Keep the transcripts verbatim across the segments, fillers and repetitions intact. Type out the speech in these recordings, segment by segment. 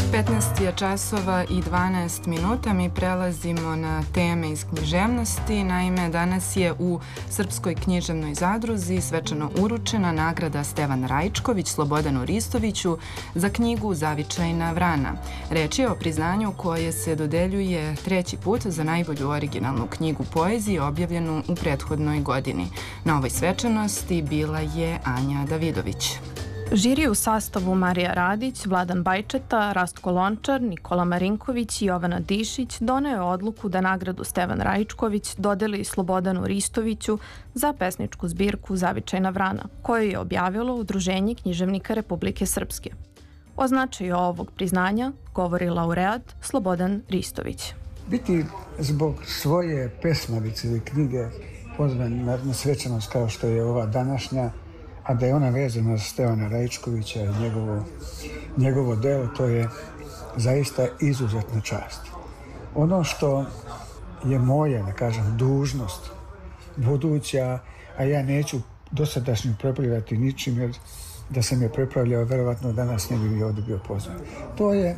petnaest je časova i dvanaest minuta. Mi prelazimo na teme iz književnosti. Naime, danas je u Srpskoj književnoj zadruzi svečano uručena nagrada Stevan Raičković Slobodanu Ristoviću za knjigu Zavičajna vrana. Reč je o priznanju koje se dodeljuje treći put za najbolju originalnu knjigu poezije objavljenu u prethodnoj godini. Na ovoj svečanosti bila je Anja Davidović. Žiri u sastavu Marija Radić, Vladan Bajčeta, Rastko Lončar, Nikola Marinković i Jovana Dišić doneo je odluku da nagradu Stevan Raičković dodeli Slobodanu Ristoviću za pesničku zbirku Zavičajna vrana, koju je objavilo Udruženje književnika Republike Srpske. O značaju ovog priznanja govori laureat Slobodan Ristović. Biti zbog svoje pesmavice ili knjige pozvan na svečanost kao što je ova današnja, a da je ona vezana za Stevana Raičkovića i njegovo, njegovo delo, to je zaista izuzetna čast. Ono što je moja, da kažem, dužnost buduća, a ja neću dosadašnju prepravljati ničim, jer da sam je prepravljao, verovatno danas ne bi ovdje bio pozvan. To je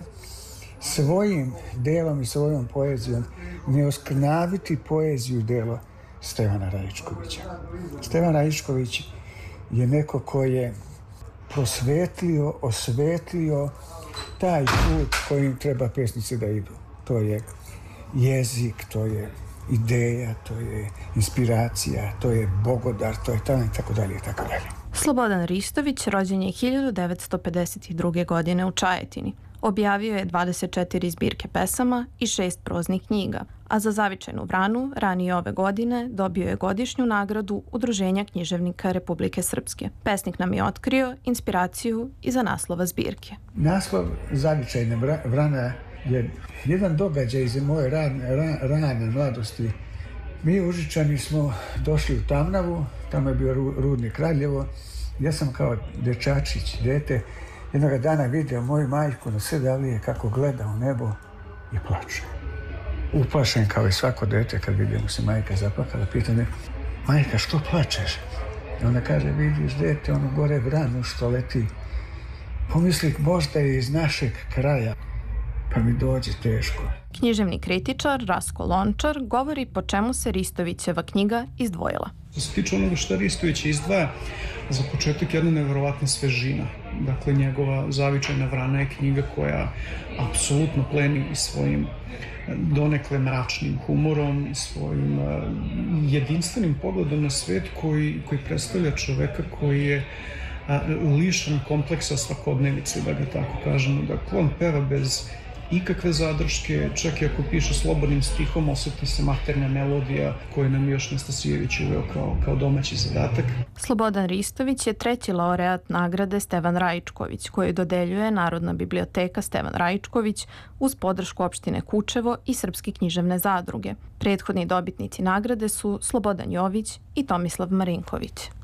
svojim delom i svojom poezijom ne oskrnaviti poeziju i delo Stevana Raičkovića. Stevan Raičković je neko ko je prosvetlio, osvetlio taj put kojim treba pesnici da idu. To je jezik, to je ideja, to je inspiracija, to je bogodar, to je talent, tako dalje, tako dalje. Slobodan Ristović rođen je hiljadu devetsto pedeset druge. godine u Čajetini. Objavio je dvadeset četiri zbirke pesama i šest proznih knjiga, a za Zavičajnu vranu ranije ove godine dobio je godišnju nagradu Udruženja književnika Republike Srpske. Pesnik nam je otkrio inspiraciju iza naslova zbirke. Naslov Zavičajna vrana je jedan događaj iz moje rane, rane mladosti. Mi Užičani smo došli u Tamnavu, tamo je bio rudnik Kraljevo. Ja sam kao dečačić, dete, jednoga dana vidio moju majku na sedalije kako gleda u nebo i plače. Uplašen kao i svako dete kad vidio mu se majka zaplakala, pita me, majka, što plačeš? I ona kaže, vidiš dete, ono gore vranu što leti. Pomisli, možda je iz našeg kraja, pa mi dođe teško. Književni kritičar Rastko Lončar govori po čemu se Ristovićeva knjiga izdvojila. Što se tiče onoga što Ristović izdvaja, za početak jedna neverovatna svežina. Dakle, njegova Zavičajna vrana je knjiga koja apsolutno pleni i svojim donekle mračnim humorom i svojim jedinstvenim pogledom na svet koji, koji predstavlja čoveka koji je lišen kompleksa svakodnevice, da ga tako kažemo. Dakle, on peva bez ikakve zadrške, čak i ako piše slobodnim stihom, osjeti se maternja melodija koju nam još Nastasijević uveo kao, kao domaći zadatak. Slobodan Ristović je treći laureat nagrade Stevan Raičković, koju dodeljuje Narodna biblioteka Stevan Raičković uz podršku opštine Kučevo i Srpske književne zadruge. Prethodni dobitnici nagrade su Slobodan Jović i Tomislav Marinković.